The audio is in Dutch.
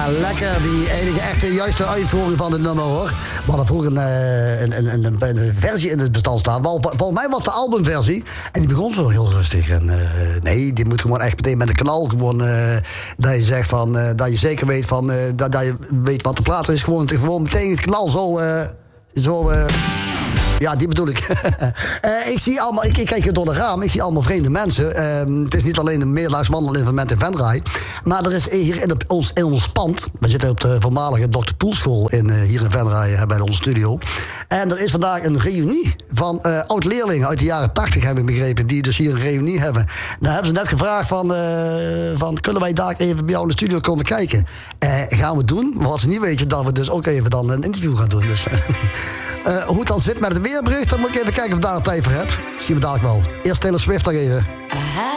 Ja, lekker. Die enige echte juiste uitvoering van het nummer, hoor. We hadden vroeger een versie in het bestand staan. Volgens mij was de albumversie. En die begon zo heel rustig. En nee, die moet gewoon echt meteen met een knal. Gewoon dat je zegt van... dat je zeker weet van... dat je weet wat de plaat is. Gewoon meteen het knal zo... Ja, die bedoel ik. Ik zie allemaal, ik kijk door de raam, ik zie allemaal vreemde mensen. Het is niet alleen een meerlaagswandeling in Venray. Maar er is hier in ons pand... We zitten op de voormalige Dr. Poelschool hier in Venray bij onze studio. En er is vandaag een reunie van oud-leerlingen uit de jaren 80, heb ik begrepen. Die dus hier een reunie hebben. Nou hebben ze net gevraagd van kunnen wij daar even bij jou in de studio komen kijken? Gaan we doen. Maar wat ze niet weten, dat we dus ook even dan een interview gaan doen. Dus... hoe het dan zit met het weerbericht, dan moet ik even kijken of ik daar een tijd voor heb. Zien we dadelijk wel. Eerst Taylor Swift nog even.